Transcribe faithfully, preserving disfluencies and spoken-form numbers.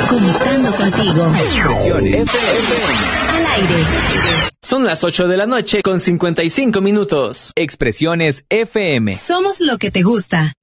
Conectando contigo. Expresiones F M. Al aire. Son las ocho de la noche con cincuenta y cinco minutos. Expresiones F M. Somos lo que te gusta.